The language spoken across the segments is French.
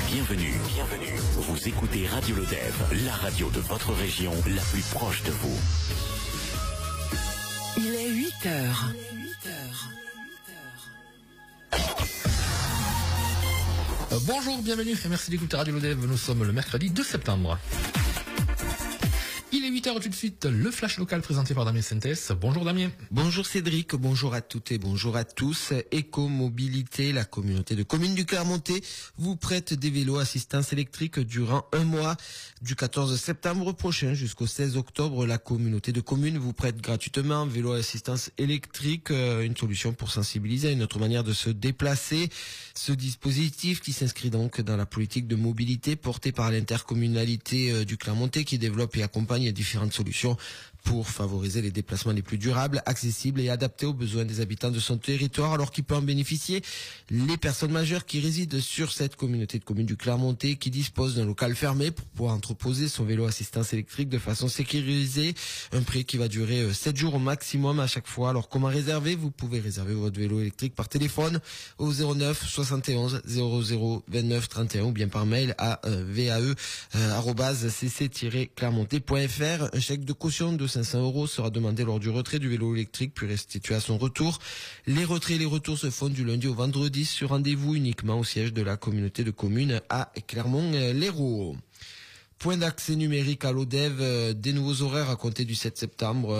Bienvenue. Vous écoutez Radio Lodève, la radio de votre région, la plus proche de vous. Il est 8 heures. Bonjour, bienvenue et merci d'écouter Radio Lodève. Nous sommes le mercredi 2 septembre. Il est 8h tout de suite, le flash local présenté par Damien Sentes. Bonjour Damien. Bonjour Cédric, bonjour à toutes et bonjour à tous. Écomobilité, la communauté de communes du Clermontais vous prête des vélos assistance électrique durant un mois. Du 14 septembre prochain jusqu'au 16 octobre, la communauté de communes vous prête gratuitement vélo assistance électrique, une solution pour sensibiliser à une autre manière de se déplacer. Ce dispositif qui s'inscrit donc dans la politique de mobilité portée par l'intercommunalité du Clermontais qui développe et accompagne différentes solutions pour favoriser les déplacements les plus durables, accessibles et adaptés aux besoins des habitants de son territoire, alors qu'il peut en bénéficier les personnes majeures qui résident sur cette communauté de communes du Clermontais qui dispose d'un local fermé pour pouvoir entreposer son vélo assistance électrique de façon sécurisée. Un prix qui va durer 7 jours au maximum à chaque fois. Alors comment réserver? Vous pouvez réserver votre vélo électrique par téléphone au 09 71 00 29 31 ou bien par mail à vae@cc-clermontais.fr. Un chèque de caution de 500 € sera demandé lors du retrait du vélo électrique puis restitué à son retour. Les retraits et les retours se font du lundi au vendredi sur rendez-vous uniquement au siège de la communauté de communes à Clermont-Lérault. Point d'accès numérique à l'Odève, des nouveaux horaires à compter du 7 septembre.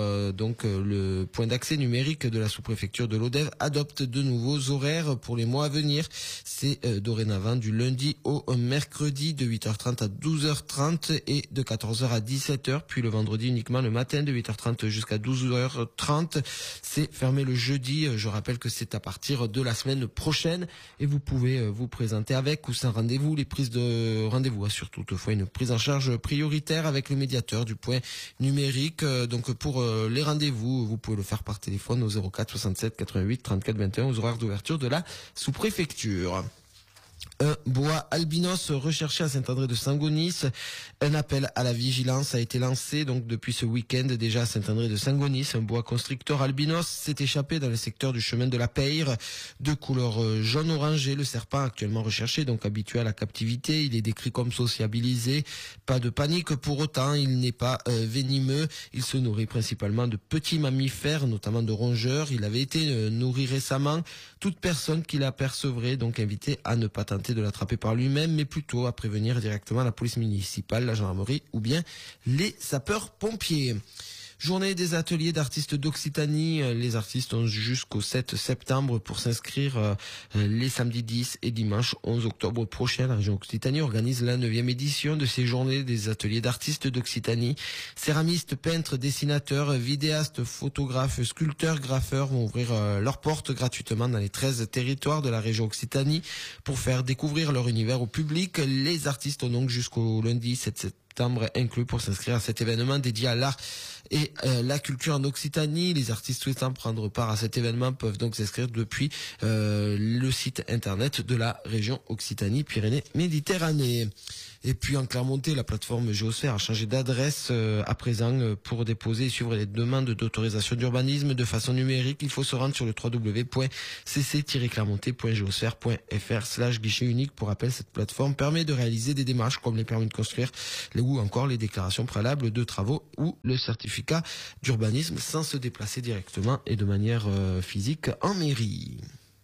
Le point d'accès numérique de la sous-préfecture de l'Odève adopte de nouveaux horaires pour les mois à venir. C'est dorénavant du lundi au mercredi de 8h30 à 12h30 et de 14h à 17h, puis le vendredi uniquement le matin de 8h30 jusqu'à 12h30. C'est fermé le jeudi. Je rappelle que c'est à partir de la semaine prochaine et vous pouvez vous présenter avec ou sans rendez-vous. Les prises de rendez-vous assurent toutefois une prise en charge prioritaire avec le médiateur du point numérique. Donc pour les rendez-vous, vous pouvez le faire par téléphone au 04 67 88 34 21 aux horaires d'ouverture de la sous-préfecture. Un bois albinos recherché à Saint-André de Saint-Gonis. Un appel à la vigilance a été lancé donc depuis ce week-end déjà à Saint-André de Saint-Gonis. Un bois constrictor albinos s'est échappé dans le secteur du chemin de la Peyre, de couleur jaune-orangé. Le serpent actuellement recherché, donc habitué à la captivité, il est décrit comme sociabilisé. Pas de panique pour autant, il n'est pas venimeux. Il se nourrit principalement de petits mammifères, notamment de rongeurs. Il avait été nourri récemment. Toute personne qui l'apercevrait donc invité à ne pas tenter de l'attraper par lui-même, mais plutôt à prévenir directement la police municipale, la gendarmerie ou bien les sapeurs-pompiers. Journée des ateliers d'artistes d'Occitanie. Les artistes ont jusqu'au 7 septembre pour s'inscrire. Les samedis 10 et dimanche 11 octobre prochain, la région Occitanie organise la 9e édition de ces journées des ateliers d'artistes d'Occitanie. Céramistes, peintres, dessinateurs, vidéastes, photographes, sculpteurs, graffeurs vont ouvrir leurs portes gratuitement dans les 13 territoires de la région Occitanie pour faire découvrir leur univers au public. Les artistes ont donc jusqu'au lundi 7 septembre inclus pour s'inscrire à cet événement dédié à l'art et la culture en Occitanie. Les artistes souhaitant prendre part à cet événement peuvent donc s'inscrire depuis le site internet de la région Occitanie-Pyrénées-Méditerranée. Et puis en Clermontais, la plateforme Géosphère a changé d'adresse à présent pour déposer et suivre les demandes d'autorisation d'urbanisme de façon numérique. Il faut se rendre sur le www.cc-clermontais.geosphère.fr/guichet unique. Pour rappel, cette plateforme permet de réaliser des démarches comme les permis de construire ou encore les déclarations préalables de travaux ou le certificat d'urbanisme sans se déplacer directement et de manière physique en mairie.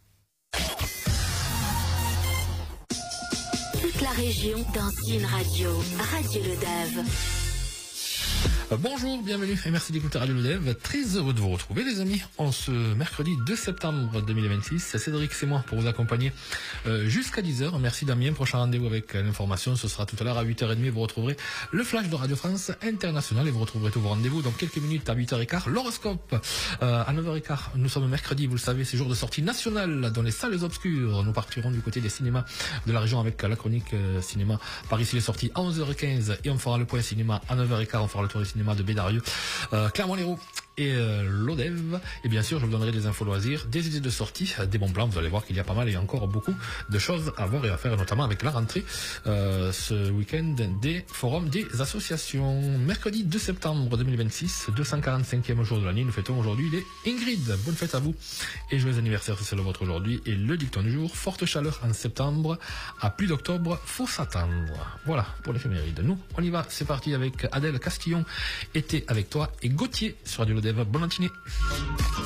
Toute la région dans une radio. Radio Lodève. Bonjour, bienvenue et merci d'écouter Radio Lodève. Très heureux de vous retrouver les amis en ce mercredi 2 septembre 2026. C'est Cédric, c'est moi pour vous accompagner jusqu'à 10h. Merci Damien, prochain rendez-vous avec l'information, ce sera tout à l'heure à 8h30. Vous retrouverez le flash de Radio France International et vous retrouverez tous vos rendez-vous dans quelques minutes à 8h15. L'horoscope à 9h15. Nous sommes mercredi, vous le savez, c'est jour de sortie nationale dans les salles obscures. Nous partirons du côté des cinémas de la région avec la chronique cinéma. Par ici les sorties à 11h15 et on fera le point cinéma à 9h15. On fera le tour du cinéma de Bédarieux, Clermont-Lérault et l'ODEV. Et bien sûr, je vous donnerai des infos loisirs, des idées de sortie, des bons plans. Vous allez voir qu'il y a pas mal et encore beaucoup de choses à voir et à faire, notamment avec la rentrée ce week-end des forums des associations. Mercredi 2 septembre 2026, 245e jour de l'année. Nous fêtons aujourd'hui les Ingrid. Bonne fête à vous et joyeux anniversaire si c'est le vôtre aujourd'hui. Et le dicton du jour, forte chaleur en septembre, à plus d'octobre, faut s'attendre. Voilà pour l'éphéméride. Nous, on y va, c'est parti avec Adèle Castillon, Été avec toi, et Gauthier sur Radio Lodev. Bonne matinée.